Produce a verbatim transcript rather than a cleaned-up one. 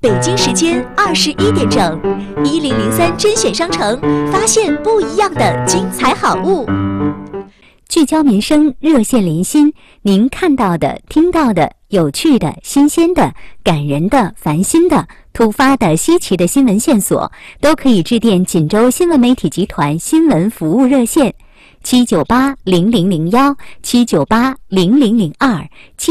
北京时间二十一点整，一零零三甄选商城发现不一样的精彩好物。 聚焦民生，热线连心，您看到的、听到的、有趣的、新鲜的、感人的、烦心的、突发的、稀奇的新闻线索，都可以致电锦州新闻媒体集团新闻服务热线七九八零零零幺七九八零零零二。